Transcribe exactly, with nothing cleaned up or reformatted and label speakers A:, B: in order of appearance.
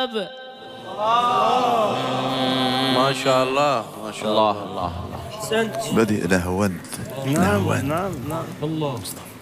A: الباب.
B: ما شاء الله ما شاء الله.
A: الله الله
C: أحسنت.
D: بدي لهونت.
C: نعم نعم نعم.
A: الله.